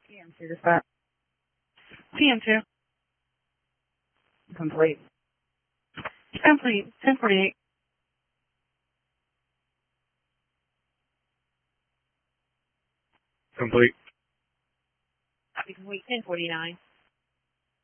PM2 dispatch. PM2. Complete. Complete. 1048. Complete. Copy complete. 1049.